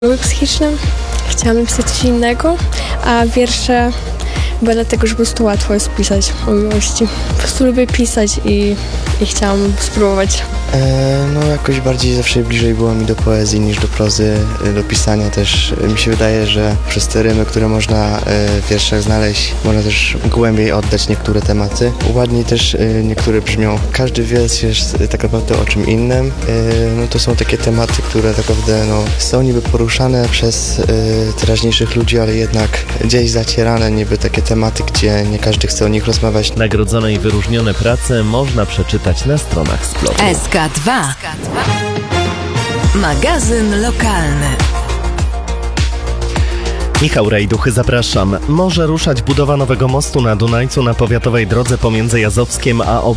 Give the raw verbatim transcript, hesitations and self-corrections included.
psychicznym. Chciałam napisać coś innego, a wiersze bo dlatego, że po prostu łatwo jest pisać o miłości. Po prostu lubię pisać i, i chciałam spróbować. E, no jakoś bardziej zawsze bliżej było mi do poezji niż do prozy, do pisania też. Mi się wydaje, że przez te rymy, które można w wierszach znaleźć, można też głębiej oddać niektóre tematy. Ładniej też niektóre brzmią. Każdy wiersz jest tak naprawdę o czym innym. E, no to są takie tematy, które tak naprawdę no, są niby poruszane przez e, teraźniejszych ludzi, ale jednak gdzieś zacierane niby takie tematy, gdzie nie każdy chce o nich rozmawiać. Nagrodzone i wyróżnione prace można przeczytać na stronach Splotu. S K dwa. Magazyn lokalny. Michał Rejduch, zapraszam. Może ruszać budowa nowego mostu na Dunajcu na powiatowej drodze pomiędzy Jazowskiem a